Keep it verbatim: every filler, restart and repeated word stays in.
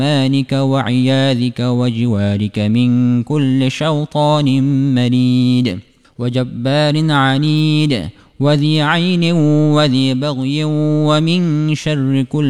مانك وعياذك وجوارك من كل شيطان مريد وجبار عنيد وذي عين وذي بغي ومن شر كل